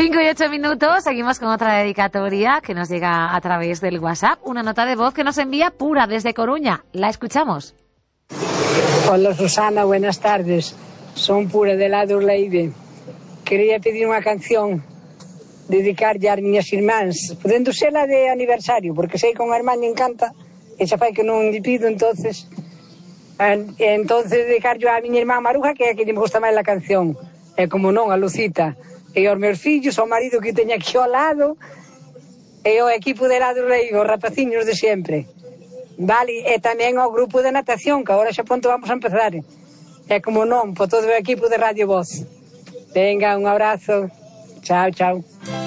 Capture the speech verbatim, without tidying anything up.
Cinco y ocho minutos, seguimos con otra dedicatoria que nos llega a través del WhatsApp, una nota de voz que nos envía Pura desde Coruña. La escuchamos. Hola Susana, buenas tardes. Son Pura de Lado Leide. Quería pedir unha canción, dedicarlle ás miñas irmáns, podendo ser la de aniversario, porque sei que a unha irmán lle encanta, e xa fai que non lle pido, entonces, en, entonces dedicarlle á miña irmán Maruja, que é a que lle me gusta máis la canción, e como non, a Lucita, e aos meus fillos, ao marido que teña aquí ao lado, e ao equipo de Lado Leide, os rapaciños de sempre. Vale, e tamén ao grupo de natación, que agora xa pronto vamos a empezar. E como non, por todo o equipo de Radio Voz. Venga, un abrazo. Chao, chao.